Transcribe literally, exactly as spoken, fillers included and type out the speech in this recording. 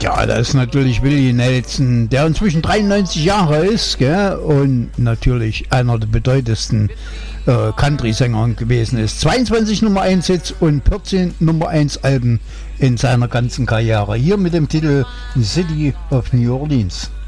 Ja, das ist natürlich Willie Nelson, der inzwischen dreiundneunzig Jahre ist, gell? Und natürlich einer der bedeutendsten äh, Country-Sänger gewesen ist. zweiundzwanzig Nummer eins Hits und vierzehn Nummer eins Alben in seiner ganzen Karriere. Hier mit dem Titel City of New Orleans.